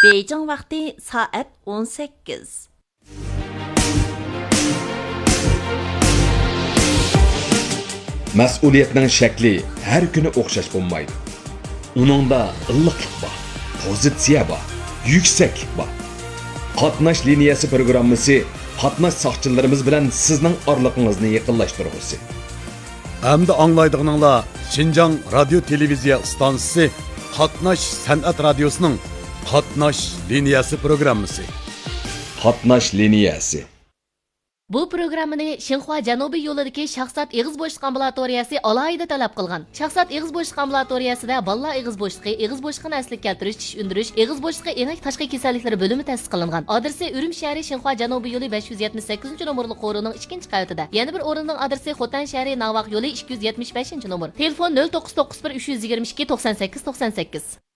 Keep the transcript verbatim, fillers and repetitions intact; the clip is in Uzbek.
Beijing vaqti soat o'n sakkiz. Mas'uliyatning shakli har kuni o'xshash bo'lmaydi. Uningda illiqlik bor, pozitsiya bor, yuksaklik bor. Qatnash liniyasi programmasi qatnash soqchilarimiz bilan sizning orliqingizni yaqinlashtirgusi. Hamda anglaydiganinglar Şinjan radio televiziya stansiyasi Qatnash san'at radiosining Qatnash liniyasi programmasi. Qatnash liniyasi. Bu programmani Xinhua Janubiy yo'lidagi shaxsat eg'iz bo'shliq ambulatoriyasi alohida talab qilgan. Shaxsat eg'iz bo'shliq ambulatoriyasida bolalar eg'iz bo'shliqi, eg'iz bo'shliqini asliga keltirish, tish undirish, eg'iz bo'shliqi enak tashqi kasalliklari bo'limi ta'sis qilingan. Adresi Urum shahri Xinhua Janubiy yo'li besh yuz yetmish sakkizinchi nomerli qo'rining ikkinchi qavatida. Yana bir o'rinning adresi Xotan shahri Navaq yo'li ikki yuz yetmish beshinchi nomer. Telefon nol to'qqiz to'qqiz bir uch yuz yigirma ikki to'qson sakkiz to'qson sakkiz.